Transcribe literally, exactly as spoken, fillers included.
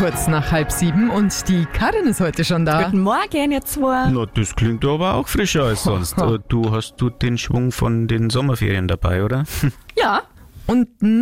kurz nach halb sieben und die Karin ist heute schon da. Guten Morgen, ihr zwei. Na, das klingt aber auch frischer als sonst. Äh, Du hast du den Schwung von den Sommerferien dabei, oder? Ja, und